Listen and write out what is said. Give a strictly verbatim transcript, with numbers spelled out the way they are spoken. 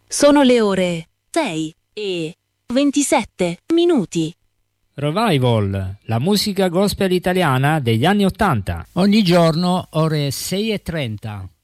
Sono le ore sei e ventisette minuti. Revival, la musica gospel italiana degli anni Ottanta. Ogni giorno ore sei e trenta.